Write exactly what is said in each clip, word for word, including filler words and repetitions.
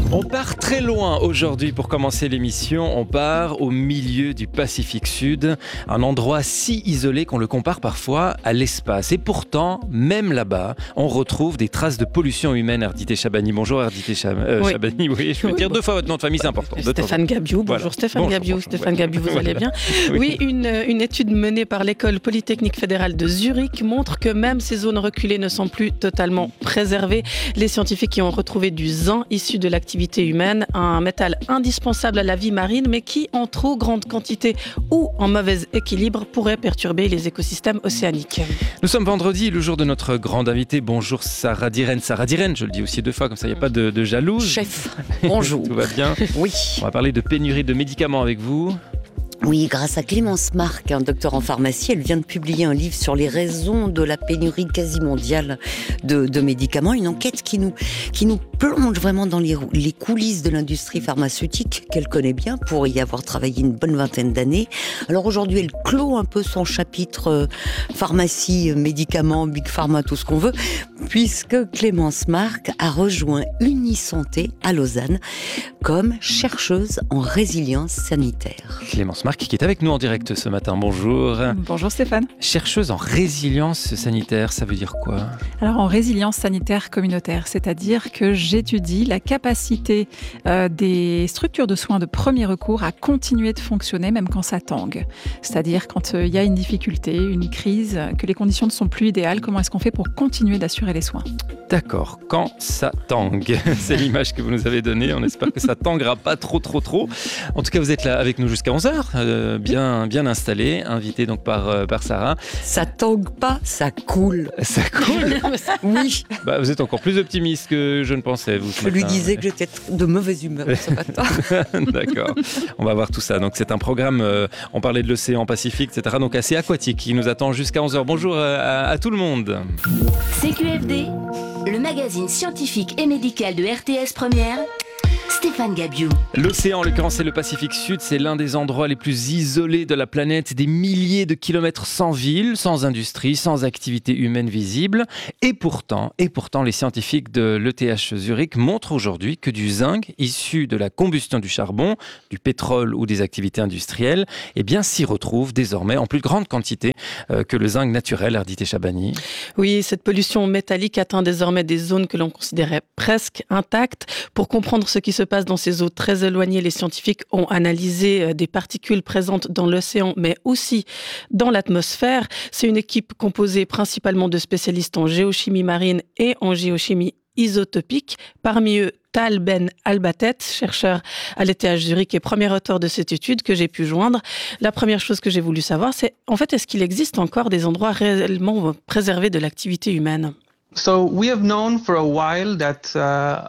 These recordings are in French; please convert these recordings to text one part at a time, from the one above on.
On part très loin aujourd'hui pour commencer l'émission. On part au milieu du Pacifique Sud, un endroit si isolé qu'on le compare parfois à l'espace. Et pourtant, même là-bas, on retrouve des traces de pollution humaine. Ardité Chabani, bonjour Ardité Chab... euh, oui. Chabani, oui, je vais oui, dire bon. deux fois votre nom de famille, c'est important. Stéphane Gabiou, bonjour voilà. Stéphane bonjour, Gabiou, bonjour, Stéphane ouais. Gabiou, vous allez bien? Oui, oui une, une étude menée par l'école polytechnique fédérale de Zurich montre que même ces zones reculées ne sont plus totalement préservées. Les scientifiques y ont retrouvé du zinc issu de l'activité humaine, un métal indispensable à la vie marine, mais qui, en trop grande quantité ou en mauvais équilibre, pourrait perturber les écosystèmes océaniques. Nous sommes vendredi, le jour de notre grande invitée. Bonjour Sarah Diren. Sarah Diren, je le dis aussi deux fois, comme ça il n'y a pas de, de jalouse. Chef, bonjour. Tout va bien? Oui. On va parler de pénurie de médicaments avec vous. Oui, grâce à Clémence Marc, un docteur en pharmacie, elle vient de publier un livre sur les raisons de la pénurie quasi mondiale de, de médicaments. Une enquête qui nous, qui nous plonge vraiment dans les, les coulisses de l'industrie pharmaceutique qu'elle connaît bien pour y avoir travaillé une bonne vingtaine d'années. Alors aujourd'hui, elle clôt un peu son chapitre euh, pharmacie, médicaments, big pharma, tout ce qu'on veut, puisque Clémence Marc a rejoint Unisanté à Lausanne comme chercheuse en résilience sanitaire. Clémence Marc qui est avec nous en direct ce matin. Bonjour. Bonjour Stéphane. Chercheuse en résilience sanitaire, ça veut dire quoi? Alors en résilience sanitaire communautaire, c'est-à-dire que j'étudie la capacité euh, des structures de soins de premier recours à continuer de fonctionner même quand ça tangue. C'est-à-dire quand il euh, y a une difficulté, une crise, que les conditions ne sont plus idéales, comment est-ce qu'on fait pour continuer d'assurer les soins? D'accord, quand ça tangue. C'est l'image que vous nous avez donnée. On espère que ça tanguera pas trop trop trop. En tout cas, vous êtes là avec nous jusqu'à onze heures. Euh, bien, bien installé, invité donc par, euh, par Sarah. Ça tangue pas, ça coule. Ça coule. Oui. Bah, vous êtes encore plus optimiste que je ne pensais. Vous, je lui disais que j'étais de mauvaise humeur ce matin. D'accord. On va voir tout ça. Donc c'est un programme, euh, on parlait de l'océan Pacifique, et cetera. Donc assez aquatique qui nous attend jusqu'à onze heures. Bonjour à, à tout le monde. C Q F D, le magazine scientifique et médical de R T S Première. Stéphane Gabiou. L'océan, en l'occurrence, c'est le Pacifique Sud. C'est l'un des endroits les plus isolés de la planète. Des milliers de kilomètres sans ville, sans industrie, sans activité humaine visible. Et pourtant, et pourtant, les scientifiques de l'E T H Zurich montrent aujourd'hui que du zinc issu de la combustion du charbon, du pétrole ou des activités industrielles, eh bien, s'y retrouve désormais en plus grande quantité euh, que le zinc naturel, Ardité Chabani. Oui, cette pollution métallique atteint désormais des zones que l'on considérait presque intactes. Pour comprendre ce qui se passe dans ces eaux très éloignées, les scientifiques ont analysé des particules présentes dans l'océan, mais aussi dans l'atmosphère. C'est une équipe composée principalement de spécialistes en géochimie marine et en géochimie isotopique. Parmi eux, Tal Ben Albatet, chercheur à l'E T H Zurich et premier auteur de cette étude que j'ai pu joindre. La première chose que j'ai voulu savoir, c'est en fait, est-ce qu'il existe encore des endroits réellement préservés de l'activité humaine? So we have known for a while that uh...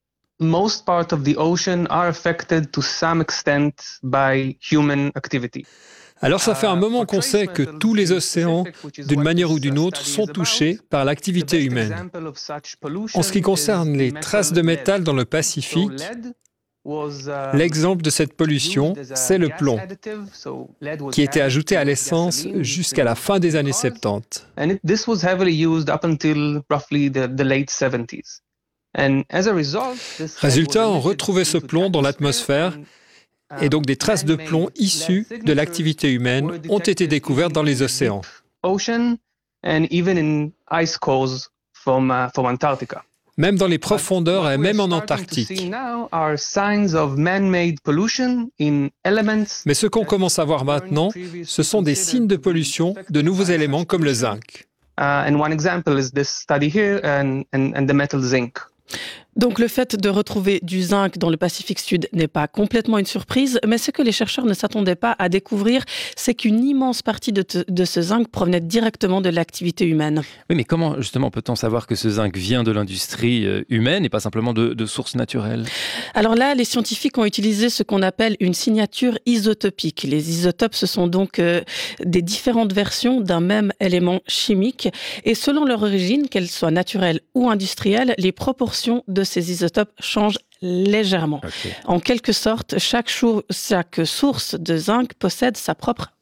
most parts of the ocean are affected to some extent by human activity. Alors ça fait un moment qu'on sait que tous les océans, d'une manière ou d'une autre, sont touchés par l'activité humaine. En ce qui concerne les traces de métal dans le Pacifique, l'exemple de cette pollution, c'est le plomb, qui était ajouté à l'essence jusqu'à la fin des années soixante-dix. Résultat, on retrouvait ce plomb dans l'atmosphère et donc des traces de plomb issues de l'activité humaine ont été découvertes dans les océans. Même dans les profondeurs et même en Antarctique. Mais ce qu'on commence à voir maintenant, ce sont des signes de pollution de nouveaux éléments comme le zinc. Donc le fait de retrouver du zinc dans le Pacifique Sud n'est pas complètement une surprise, mais ce que les chercheurs ne s'attendaient pas à découvrir, c'est qu'une immense partie de, te, de ce zinc provenait directement de l'activité humaine. Oui, mais comment justement peut-on savoir que ce zinc vient de l'industrie humaine et pas simplement de, de sources naturelles? Alors là, les scientifiques ont utilisé ce qu'on appelle une signature isotopique. Les isotopes, ce sont donc euh, des différentes versions d'un même élément chimique. Et selon leur origine, qu'elle soit naturelle ou industrielle, les proportions de ces isotopes changent légèrement. Okay. En quelque sorte, chaque, chou- chaque source de zinc possède sa propre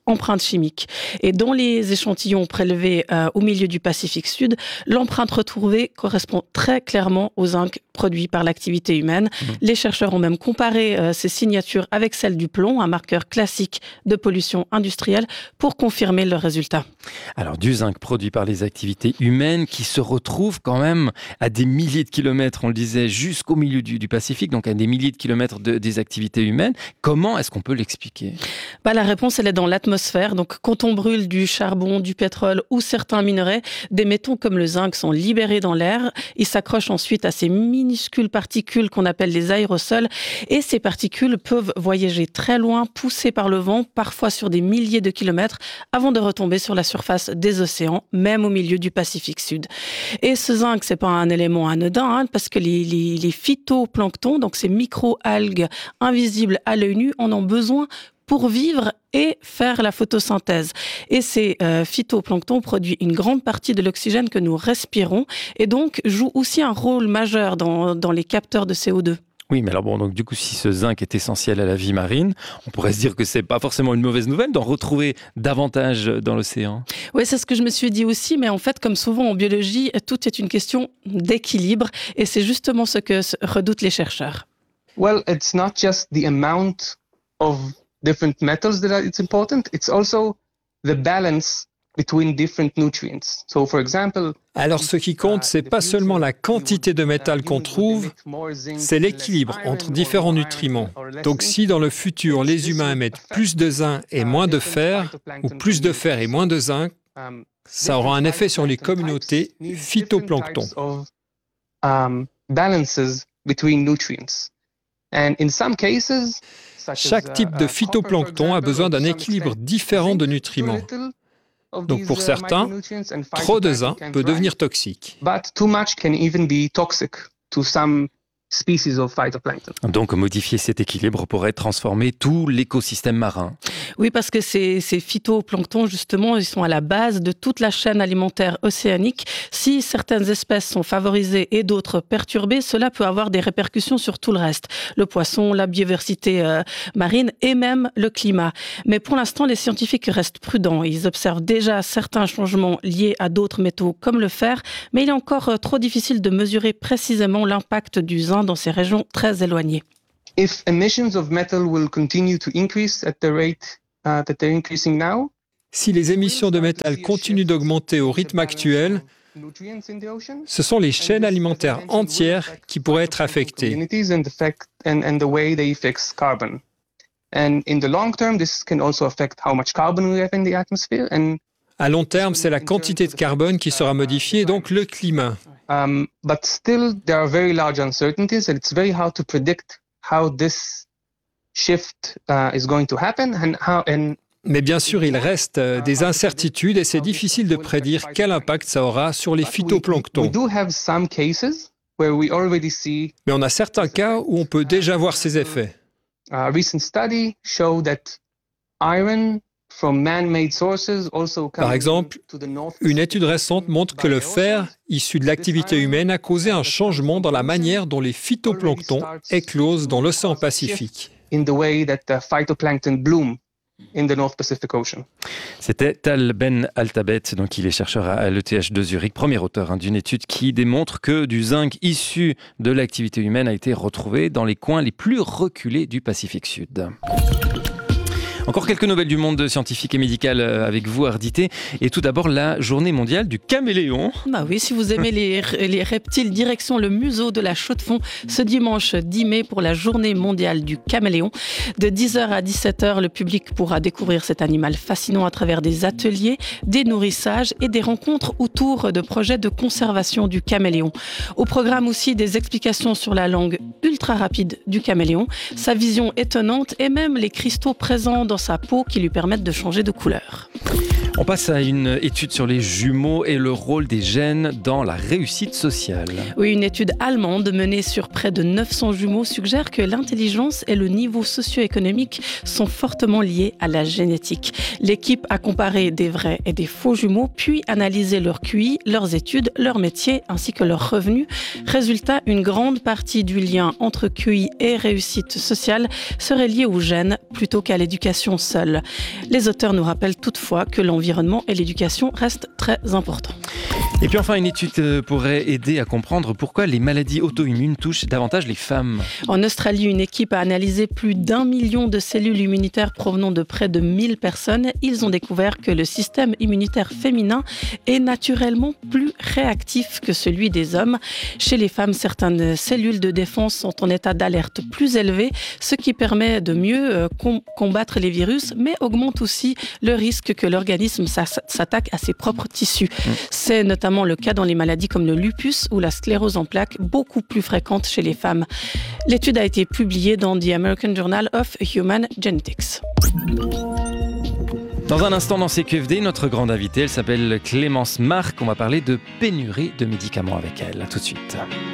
empreinte chimique. Et dans les échantillons prélevés euh, au milieu du Pacifique Sud, l'empreinte retrouvée correspond très clairement au zinc produit par l'activité humaine. Mmh. Les chercheurs ont même comparé euh, ces signatures avec celles du plomb, un marqueur classique de pollution industrielle, pour confirmer le résultat. Alors du zinc produit par les activités humaines qui se retrouve quand même à des milliers de kilomètres, on le disait, jusqu'au milieu du, du Pacifique, donc à des milliers de kilomètres de, des activités humaines. Comment est-ce qu'on peut l'expliquer ? Bah, la réponse, elle est dans l'atmosphère. Donc, quand on brûle du charbon, du pétrole ou certains minerais, des métaux comme le zinc sont libérés dans l'air. Ils s'accrochent ensuite à ces minuscules particules qu'on appelle les aérosols. Et ces particules peuvent voyager très loin, poussées par le vent, parfois sur des milliers de kilomètres, avant de retomber sur la surface des océans, même au milieu du Pacifique Sud. Et ce zinc, c'est pas un élément anodin, hein, parce que les, les, les phytoplanctons, donc ces micro-algues invisibles à l'œil nu, en ont besoin pour vivre et faire la photosynthèse. Et ces euh, phytoplanctons produisent une grande partie de l'oxygène que nous respirons et donc jouent aussi un rôle majeur dans, dans les capteurs de C O deux. Oui, mais alors bon, donc du coup, si ce zinc est essentiel à la vie marine, on pourrait se dire que c'est pas forcément une mauvaise nouvelle d'en retrouver davantage dans l'océan. Oui, c'est ce que je me suis dit aussi, mais en fait, comme souvent en biologie, tout est une question d'équilibre et c'est justement ce que redoutent les chercheurs. Well, it's not just the amount of different metals that are, it's important, it's also the balance between different nutrients. So, for example, alors ce qui compte, c'est pas seulement la quantité de métal qu'on trouve, c'est l'équilibre entre différents nutriments. Donc si dans le futur les humains émettent plus de zinc et moins de fer, ou plus de fer et moins de zinc, ça aura un effet sur les communautés phytoplancton. Chaque type de phytoplancton a besoin d'un équilibre différent de nutriments. Donc pour certains, trop de zinc peut devenir toxique. Donc modifier cet équilibre pourrait transformer tout l'écosystème marin. Oui, parce que ces, ces phytoplanctons, justement, ils sont à la base de toute la chaîne alimentaire océanique. Si certaines espèces sont favorisées et d'autres perturbées, cela peut avoir des répercussions sur tout le reste. Le poisson, la biodiversité euh, marine et même le climat. Mais pour l'instant, les scientifiques restent prudents. Ils observent déjà certains changements liés à d'autres métaux comme le fer, mais il est encore euh, trop difficile de mesurer précisément l'impact du zinc dans ces régions très éloignées. If emissions of metal will continue to increase at the rate uh, that they're increasing now, si les émissions de métal continuent d'augmenter au rythme actuel, ce sont les chaînes alimentaires entières qui pourraient être affectées. À long terme, c'est la quantité de carbone qui sera modifiée, donc le climat. Um, but still, there are very large uncertainties, and it's very hard to predict how this shift uh, is going to happen and how. And Mais bien sûr, il reste des incertitudes et c'est difficile de prédire quel impact ça aura sur les phytoplanctons. Mais on a certains cas où on peut déjà voir ces effets. A recent study showed that iron Par exemple, une étude récente montre que le fer, issu de l'activité humaine, a causé un changement dans la manière dont les phytoplanctons éclosent dans l'océan Pacifique. C'était Tal Ben Altabet, donc il est chercheur à l'E T H de Zurich, premier auteur hein, d'une étude qui démontre que du zinc issu de l'activité humaine a été retrouvé dans les coins les plus reculés du Pacifique Sud. Encore quelques nouvelles du monde scientifique et médical avec vous, Ardité. Et tout d'abord, la journée mondiale du caméléon. Bah oui, si vous aimez les, les reptiles, direction le museau de la Chaux-de-Fonds ce dimanche dix mai pour la journée mondiale du caméléon. De dix heures à dix-sept heures, le public pourra découvrir cet animal fascinant à travers des ateliers, des nourrissages et des rencontres autour de projets de conservation du caméléon. Au programme aussi des explications sur la langue ultra rapide du caméléon, sa vision étonnante et même les cristaux présents dans sa peau qui lui permettent de changer de couleur. On passe à une étude sur les jumeaux et le rôle des gènes dans la réussite sociale. Oui, une étude allemande menée sur près de neuf cents jumeaux suggère que l'intelligence et le niveau socio-économique sont fortement liés à la génétique. L'équipe a comparé des vrais et des faux jumeaux, puis analysé leur Q I, leurs études, leur métier ainsi que leurs revenus. Résultat, une grande partie du lien entre Q I et réussite sociale serait liée aux gènes plutôt qu'à l'éducation seule. Les auteurs nous rappellent toutefois que l'environnement et l'éducation restent très importants. Et puis enfin, une étude pourrait aider à comprendre pourquoi les maladies auto-immunes touchent davantage les femmes. En Australie, une équipe a analysé plus d'un million de cellules immunitaires provenant de près de mille personnes. Ils ont découvert que le système immunitaire féminin est naturellement plus réactif que celui des hommes. Chez les femmes, certaines cellules de défense sont en état d'alerte plus élevé, ce qui permet de mieux combattre les virus, mais augmente aussi le risque que l'organisme s'attaque à ses propres tissus. Mmh. C'est notamment le cas dans les maladies comme le lupus ou la sclérose en plaques, beaucoup plus fréquentes chez les femmes. L'étude a été publiée dans The American Journal of Human Genetics. Dans un instant dans C Q F D, notre grande invitée, elle s'appelle Clémence Marc. On va parler de pénurie de médicaments avec elle. À tout de suite.